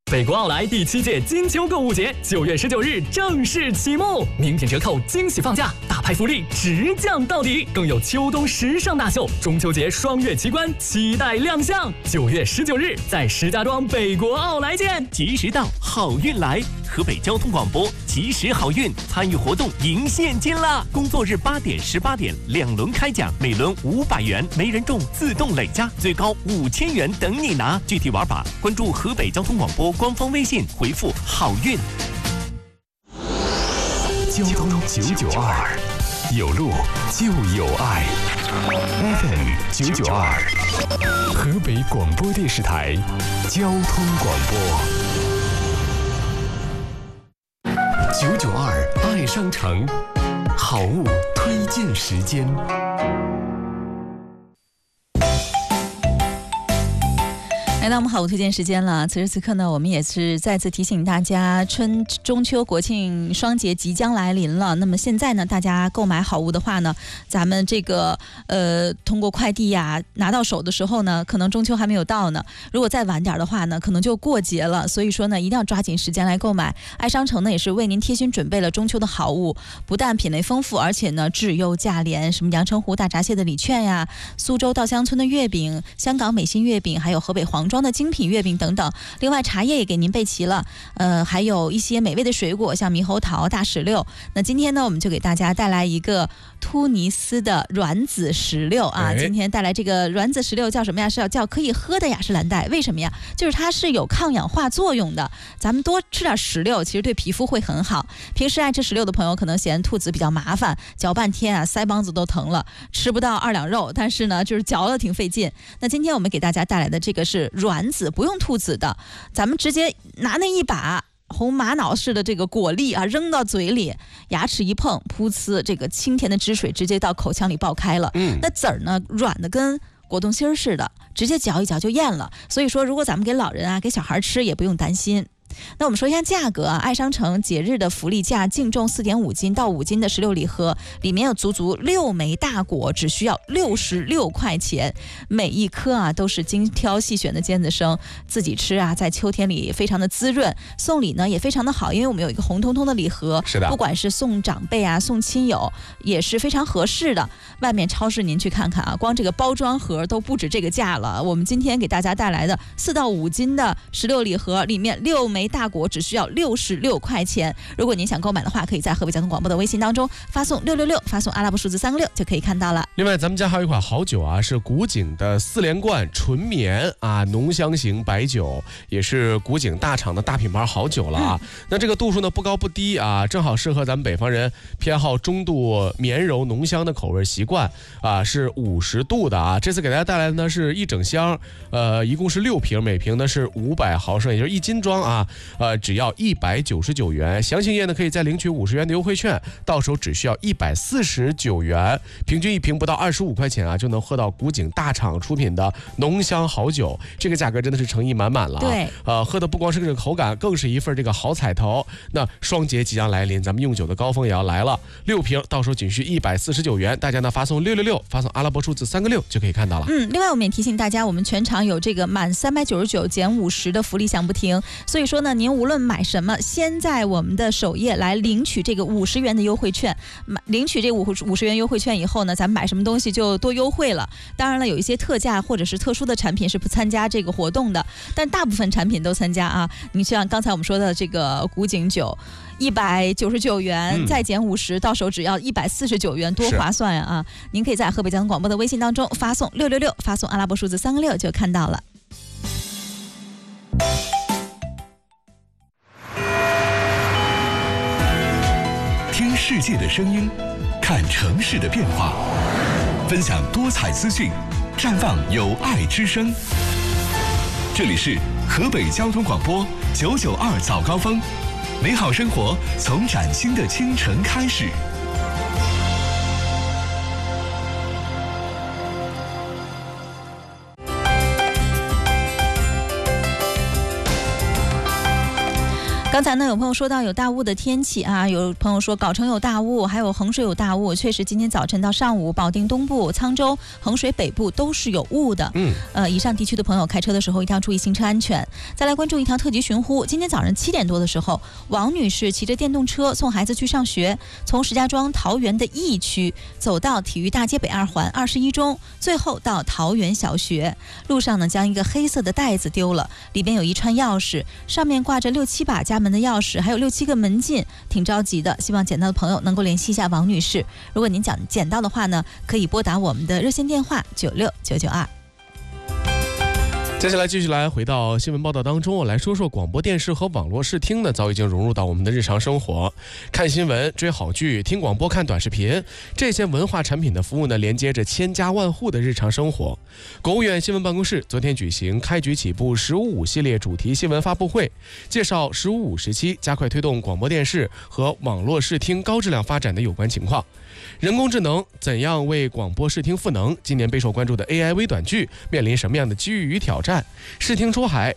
北国奥莱第7届金秋购物节9月19日正式启幕，名品折扣惊喜放价，大牌福利直降到底，更有秋冬时尚大秀、中秋节双月奇观期待亮相。9月19日在石家庄北国奥莱见， 及时到，好运来！河北交通广播及时好运，参与活动赢现金啦！工作日8点、18点2轮开奖，每轮500元，没人中自动累加，最高5000元等你拿。具体玩法关注河北交通广播官方微信，回复好运。 交通992，有路就有爱。FM 992，河北广播电视台交通广播。992爱商城，好物推荐时间。 来到我们好物推荐时间了，此时此刻呢，我们也是再次提醒大家，中秋国庆双节即将来临了。那么现在呢，大家购买好物的话呢，咱们这个通过快递呀拿到手的时候呢，可能中秋还没有到呢。如果再晚点的话呢，可能就过节了。所以说呢，一定要抓紧时间来购买。爱商城呢也是为您贴心准备了中秋的好物，不但品类丰富，而且呢质优价廉。什么阳澄湖大闸蟹的礼券呀，苏州稻香村的月饼，香港美心月饼，还有河北黄庄的精品月饼等等。另外茶叶也给您备齐了，还有一些美味的水果，像猕猴桃、大石榴。那今天呢，我们就给大家带来一个突尼斯的软籽石榴啊。今天带来这个软籽石榴叫什么呀？是要叫可以喝的雅诗兰黛。为什么呀？就是它是有抗氧化作用的。咱们多吃点石榴，其实对皮肤会很好。平时爱吃石榴的朋友可能嫌吐籽比较麻烦，嚼半天啊，腮帮子都疼了，吃不到2两肉，但是呢，就是嚼了挺费劲。那今天我们给大家带来的这个是软籽，不用吐籽的，咱们直接拿那一把红玛瑙似的这个果粒啊，扔到嘴里，牙齿一碰，噗呲，这个清甜的汁水直接到口腔里爆开了。那籽儿呢，软的跟果冻心似的，直接嚼一嚼就咽了。所以说，如果咱们给老人啊、给小孩吃，也不用担心。那我们说一下价格啊，爱商城节日的福利价，净重4.5斤到5斤的石榴礼盒，里面有足足6枚大果，只需要66块钱，每一颗啊都是精挑细选的尖子生，自己吃啊，在秋天里非常的滋润。送礼呢也非常的好，因为我们有一个红彤彤的礼盒， 是的， 不管是送长辈啊、送亲友，也是非常合适的。外面超市您去看看啊，光这个包装盒都不止这个价了。我们今天给大家带来的4到5斤的石榴礼盒，里面6枚大果只需要66块钱。如果您想购买的话，可以在河北交通广播的微信当中发送666，发送阿拉伯数字3个6就可以看到了。 另外咱们家还有一款好酒啊，是古井的4连冠纯绵啊浓香型白酒，也是古井大厂的大品牌好酒了啊。那这个度数呢不高不低啊，正好适合咱们北方人偏好中度绵柔浓香的口味习惯啊，是50度的啊。这次给大家带来的呢是一整箱，一共是6瓶，每瓶呢是500毫升，也就是1斤装啊。只要199元，详情页呢可以再领取50元的优惠券，到手只需要149元，平均一瓶不到25块钱啊，就能喝到古井大厂出品的浓香好酒，这个价格真的是诚意满满了啊。 对， 喝的不光是这个口感，更是一份这个好彩头。那双节即将来临，咱们用酒的高峰也要来了，6瓶到手仅需149元，大家呢发送666，发送阿拉伯数字3个6就可以看到了。 另外我们也提醒大家，我们全场有这个满399减50的福利享不停，所以说呢，您无论买什么，先在我们的首页来领取这个50元的优惠券，领取这50元优惠券以后呢，咱们买什么东西就多优惠了。当然了，有一些特价或者是特殊的产品是不参加这个活动的，但大部分产品都参加啊。你像刚才我们说的这个古井酒199元，再减50，到手只要149元，多划算呀啊！您可以在河北交通广播的微信当中发送666，发送阿拉伯数字3个6就看到了。 听世界的声音，看城市的变化，分享多彩资讯，绽放有爱之声。这里是河北交通广播992早高峰，美好生活从崭新的清晨开始。 刚刚才呢，有朋友说到有大雾的天气啊，有朋友说藁城有大雾，还有衡水有大雾。确实，今天早晨到上午，保定东部、沧州、衡水北部都是有雾的。以上地区的朋友开车的时候一定要注意行车安全。再来关注一条特级寻呼，今天早上7点多的时候，王女士骑着电动车送孩子去上学，从石家庄桃园的驿区走到体育大街北2环21中，最后到桃园小学。路上呢，将一个黑色的袋子丢了，里边有一串钥匙，上面挂着6、7把家门的钥匙，还有6、7个门禁，挺着急的。希望捡到的朋友能够联系一下王女士。如果您捡到的话呢，可以拨打我们的热线电话96992。 接下来继续来回到新闻报道当中，来说说广播电视和网络视听呢，早已经融入到我们的日常生活。看新闻、追好剧、听广播、看短视频，这些文化产品的服务呢，连接着千家万户的日常生活。国务院新闻办公室昨天举行开局起步“15+5”系列主题新闻发布会，介绍“15+5”时期加快推动广播电视和网络视听高质量发展的有关情况。人工智能怎样为广播视听赋能？今年备受关注的 AI 微短剧面临什么样的机遇与挑战？视听出海